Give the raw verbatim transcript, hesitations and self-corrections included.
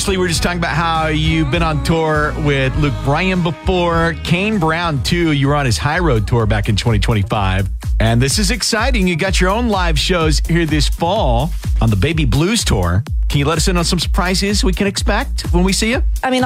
Ashley, we were just talking about how you've been on tour with Luke Bryan before. Kane Brown, too. You were on his High Road tour back in twenty twenty-five. And this is exciting. You got your own live shows here this fall on the Baby Blues tour. Can you let us in on some surprises we can expect when we see you? I mean,